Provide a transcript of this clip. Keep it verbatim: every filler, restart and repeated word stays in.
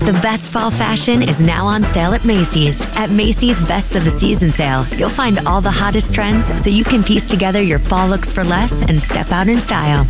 The best fall fashion is now on sale at Macy's. At Macy's Best of the Season sale, you'll find all the hottest trends so you can piece together your fall looks for less and step out in style.